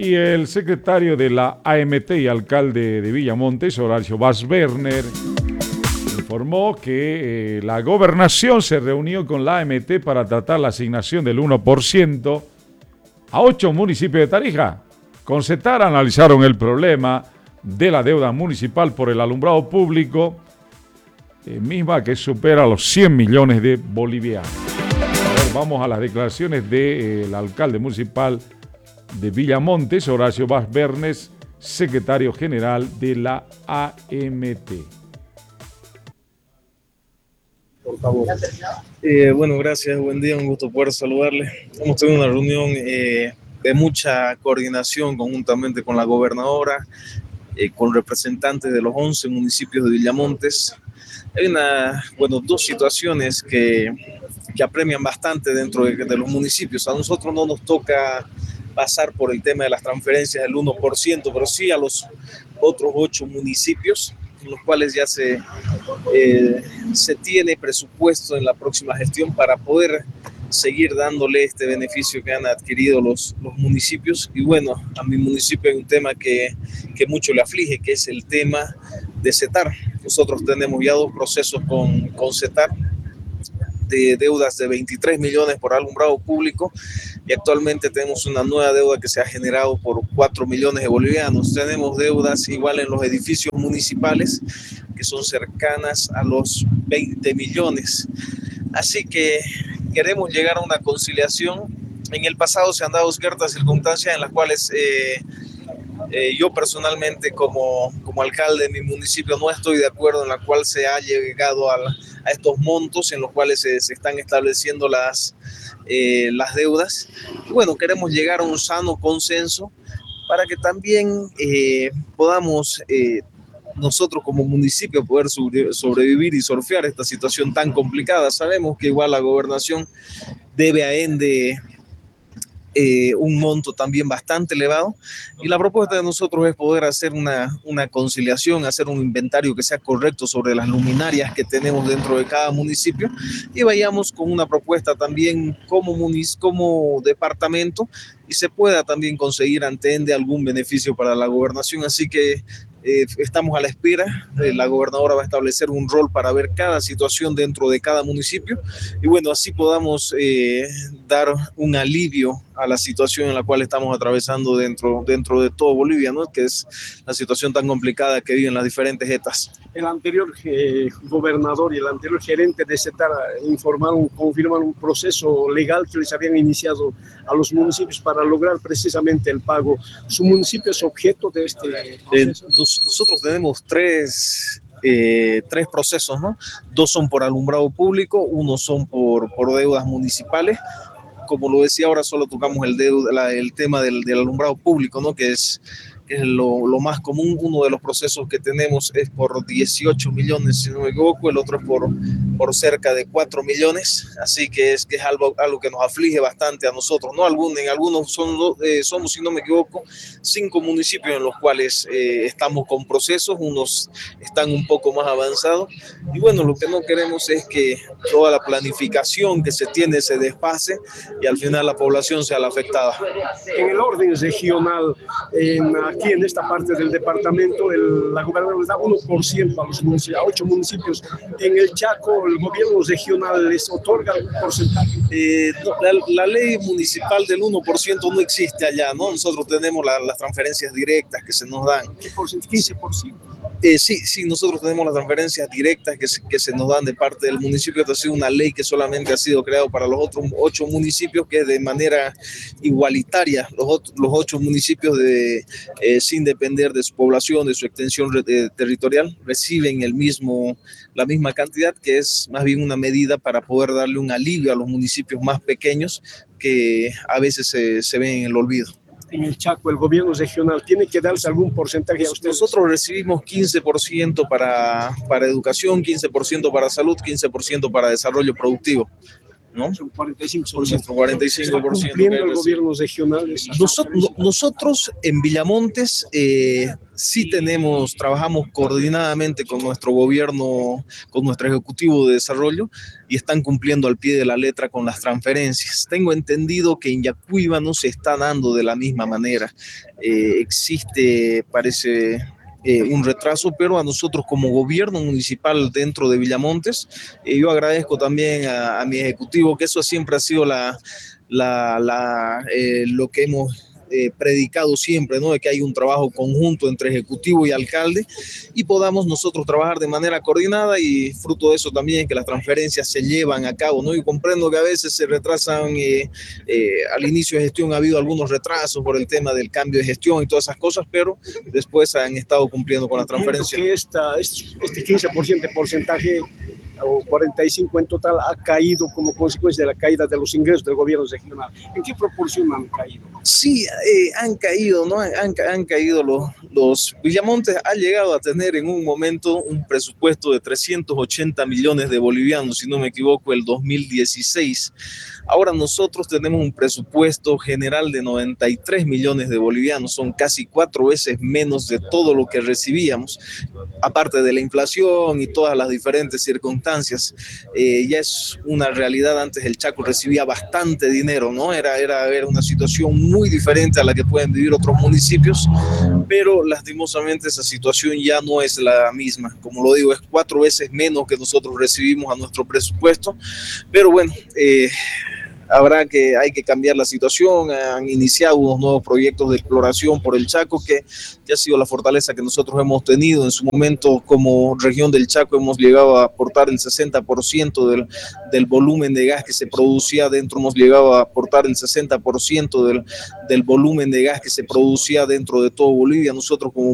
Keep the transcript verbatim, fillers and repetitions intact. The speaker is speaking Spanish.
Y el secretario de la A M T y alcalde de Villamontes, Horacio Vaz Werner, informó que eh, la gobernación se reunió con la A M T para tratar la asignación del uno por ciento a ocho municipios de Tarija. Con CETAR analizaron el problema de la deuda municipal por el alumbrado público, eh, misma que supera los cien millones de bolivianos. A ver, vamos a las declaraciones del eh, alcalde municipal de Villamontes, Horacio Vaz Werner, secretario general de la A M T. Por favor. Eh, bueno, gracias, buen día, un gusto poder saludarle. Hemos tenido una reunión eh, de mucha coordinación conjuntamente con la gobernadora, eh, con representantes de los once municipios de Villamontes. Hay una, bueno, dos situaciones que, que apremian bastante dentro de, de los municipios. A nosotros no nos toca pasar por el tema de las transferencias del uno por ciento, pero sí a los otros ocho municipios, en los cuales ya se, eh, se tiene presupuesto en la próxima gestión para poder seguir dándole este beneficio que han adquirido los, los municipios. Y bueno, a mi municipio hay un tema que, que mucho le aflige, que es el tema de CETAR. Nosotros tenemos ya dos procesos con, con CETAR, de deudas de veintitrés millones por alumbrado público, y actualmente tenemos una nueva deuda que se ha generado por cuatro millones de bolivianos. Tenemos deudas igual en los edificios municipales que son cercanas a los veinte millones. Así que queremos llegar a una conciliación. En el pasado se han dado ciertas circunstancias en las cuales eh, eh, yo personalmente como, como alcalde de mi municipio no estoy de acuerdo en la cual se ha llegado a, la, a estos montos en los cuales se, se están estableciendo las, eh, las deudas. Y bueno, queremos llegar a un sano consenso para que también eh, podamos eh, nosotros como municipio poder sobre, sobrevivir y surfear esta situación tan complicada. Sabemos que igual la gobernación debe a Ende Eh, un monto también bastante elevado, y la propuesta de nosotros es poder hacer una, una conciliación, hacer un inventario que sea correcto sobre las luminarias que tenemos dentro de cada municipio, y vayamos con una propuesta también como, munic como departamento, y se pueda también conseguir ante Ende algún beneficio para la gobernación. Así que Eh, estamos a la espera. Eh, la gobernadora va a establecer un rol para ver cada situación dentro de cada municipio, y bueno, así podamos eh, dar un alivio a la situación en la cual estamos atravesando dentro, dentro de todo Bolivia, ¿no? Que es la situación tan complicada que viven las diferentes etas. El anterior eh, gobernador y el anterior gerente de CETAR informaron, confirmaron un proceso legal que les habían iniciado a los municipios para lograr precisamente el pago. ¿Su municipio es objeto de este proceso? Eh, nosotros tenemos tres, eh, tres procesos, ¿no? Dos son por alumbrado público, uno son por, por deudas municipales. Como lo decía, ahora solo tocamos el, deuda, la, el tema del, del alumbrado público, ¿no? Que es, que es lo, lo más común. Uno de los procesos que tenemos es por dieciocho millones, si no me equivoco, el otro es por, por cerca de cuatro millones, así que es, que es algo, algo que nos aflige bastante a nosotros, ¿no? Algún, en algunos son, eh, somos, si no me equivoco, cinco municipios en los cuales eh, estamos con procesos, unos están un poco más avanzados, y bueno, lo que no queremos es que toda la planificación que se tiene se desfase y al final la población sea la afectada. En el orden regional, en, aquí en esta parte del departamento, el, la gobernadora les da uno por ciento a los municipios, a ocho municipios. En el Chaco, el gobierno regional les otorga un porcentaje. Eh, la, la ley municipal del uno por ciento no existe allá, ¿no? Nosotros tenemos la, las transferencias directas que se nos dan. ¿Qué por ciento? quince por ciento. Eh, sí, sí, nosotros tenemos las transferencias directas que se, que se nos dan de parte del municipio. Esta ha sido una ley que solamente ha sido creada para los otros ocho municipios, que de manera igualitaria, los, los ocho municipios de, eh, sin depender de su población, de su extensión eh, territorial, reciben el mismo, la misma cantidad, que es más bien una medida para poder darle un alivio a los municipios más pequeños que a veces se, se ven en el olvido. En el Chaco, el gobierno regional tiene que darse algún porcentaje a ustedes. Nosotros recibimos quince por ciento para, para educación, quince por ciento para salud, quince por ciento para desarrollo productivo. ¿no? Son cuarenta y cinco por ciento. cuarenta y cinco por ciento. Cumpliendo el gobierno regional. Nosotros, nosotros en Villamontes eh, sí tenemos, trabajamos coordinadamente con nuestro gobierno, con nuestro Ejecutivo de Desarrollo, y están cumpliendo al pie de la letra con las transferencias. Tengo entendido que en Yacuiba no se está dando de la misma manera. Eh, existe, parece... Eh, un retraso, pero a nosotros como gobierno municipal dentro de Villamontes, eh, yo agradezco también a, a mi ejecutivo, que eso siempre ha sido la, la, la, eh, lo que hemos eh, predicado siempre, ¿no? De que hay un trabajo conjunto entre ejecutivo y alcalde y podamos nosotros trabajar de manera coordinada, y fruto de eso también que las transferencias se llevan a cabo, ¿no? Yo comprendo que a veces se retrasan, eh, eh, al inicio de gestión ha habido algunos retrasos por el tema del cambio de gestión y todas esas cosas, pero después han estado cumpliendo con la transferencia. Que esta, este quince por ciento de porcentaje o cuarenta y cinco por ciento en total ha caído como consecuencia de la caída de los ingresos del gobierno regional. ¿En qué proporción han caído? Sí, eh, han caído, ¿no? Han, han caído los, los... Villamontes ha llegado a tener en un momento un presupuesto de trescientos ochenta millones de bolivianos, si no me equivoco, el dos mil dieciséis. Ahora nosotros tenemos un presupuesto general de noventa y tres millones de bolivianos, son casi cuatro veces menos de todo lo que recibíamos, aparte de la inflación y todas las diferentes circunstancias. Eh, ya es una realidad. Antes el Chaco recibía bastante dinero, ¿no? Era, era, era una situación muy diferente a la que pueden vivir otros municipios, pero lastimosamente esa situación ya no es la misma. Como lo digo, es cuatro veces menos que nosotros recibimos a nuestro presupuesto, pero bueno, eh, habrá que, hay que cambiar la situación. Han iniciado unos nuevos proyectos de exploración por el Chaco, que, que ha sido la fortaleza que nosotros hemos tenido. En su momento, como región del Chaco, hemos llegado a aportar el sesenta por ciento del, del volumen de gas que se producía dentro, hemos llegado a aportar el sesenta por ciento del, del volumen de gas que se producía dentro de todo Bolivia. Nosotros como